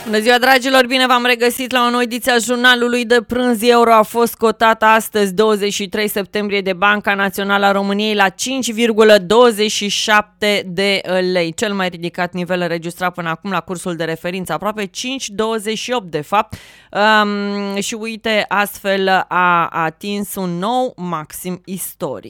Bună ziua, dragilor! Bine v-am regăsit la o nouă ediție a jurnalului de prânz. Euro a fost cotat astăzi, 23 septembrie, de Banca Națională a României la 5,27 de lei. Cel mai ridicat nivel înregistrat până acum la cursul de referință, aproape 5,28 de fapt. Și uite, astfel a atins un nou maxim istoric.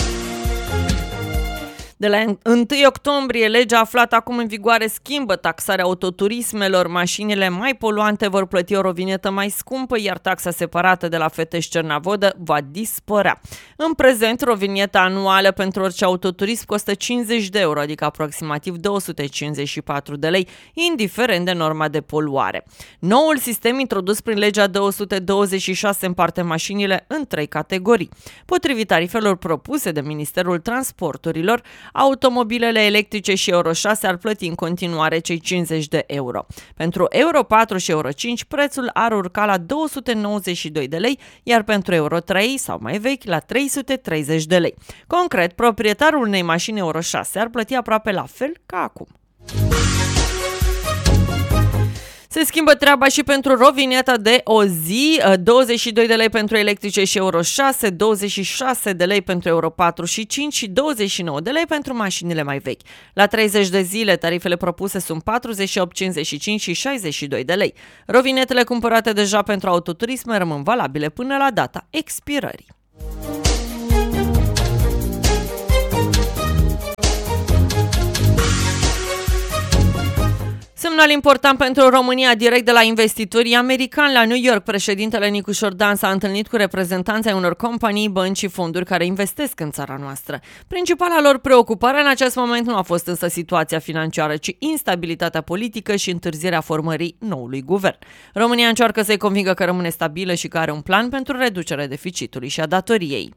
De la 1 octombrie, legea aflată acum în vigoare schimbă taxarea autoturismelor. Mașinile mai poluante vor plăti o rovinetă mai scumpă, iar taxa separată de la Fetești-Cernavodă va dispărea. În prezent, rovineta anuală pentru orice autoturism costă 50 de euro, adică aproximativ 254 de lei, indiferent de norma de poluare. Noul sistem introdus prin legea 226 împarte mașinile în 3 categorii. Potrivit tarifelor propuse de Ministerul Transporturilor, automobilele electrice și Euro 6 ar plăti în continuare cei 50 de euro. Pentru Euro 4 și Euro 5 prețul ar urca la 292 de lei, iar pentru Euro 3 sau mai vechi la 330 de lei. Concret, proprietarul unei mașini Euro 6 ar plăti aproape la fel ca acum. Se schimbă treaba și pentru rovineta de o zi, 22 de lei pentru electrice și Euro 6, 26 de lei pentru Euro 4 și 5 și 29 de lei pentru mașinile mai vechi. La 30 de zile, tarifele propuse sunt 48, 55 și 62 de lei. Rovinetele cumpărate deja pentru autoturisme rămân valabile până la data expirării. Semnal important pentru România direct de la investitorii americani. La New York, președintele Nicușor Dan s-a întâlnit cu reprezentanții unor companii, bănci și fonduri care investesc în țara noastră. Principala lor preocupare în acest moment nu a fost însă situația financiară, ci instabilitatea politică și întârzierea formării noului guvern. România încearcă să-i convingă că rămâne stabilă și că are un plan pentru reducerea deficitului și a datoriei.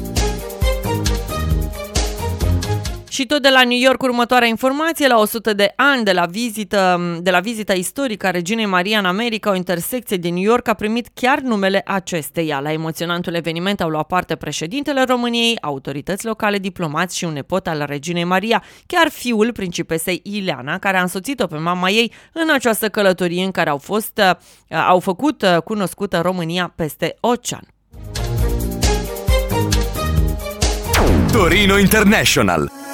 Și tot de la New York, următoarea informație: la 100 de ani de la vizita istorică a reginei Maria în America, o intersecție din New York a primit chiar numele acesteia. La emoționantul eveniment au luat parte președintele României, autorități locale, diplomați și un nepot al reginei Maria, chiar fiul principesei Ileana, care a însoțit-o pe mama ei în această călătorie în care au făcut cunoscută România peste ocean. Torino International.